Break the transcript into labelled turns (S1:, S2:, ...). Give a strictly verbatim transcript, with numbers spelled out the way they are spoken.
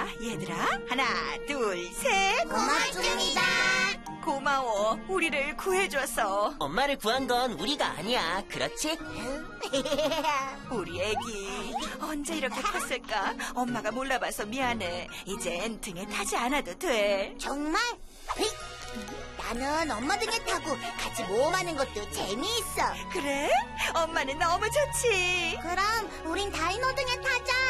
S1: 자, 얘들아, 하나, 둘, 셋.
S2: 고맙습니다.
S1: 고마워, 우리를 구해줘서.
S3: 엄마를 구한 건 우리가 아니야. 그렇지?
S1: 우리 애기 언제 이렇게 컸을까? 엄마가 몰라봐서 미안해. 이젠 등에 타지 않아도 돼.
S2: 정말? 휙! 나는 엄마 등에 타고 같이 모험하는 것도 재미있어.
S1: 그래? 엄마는 너무 좋지.
S2: 그럼 우린 다이노 등에 타자.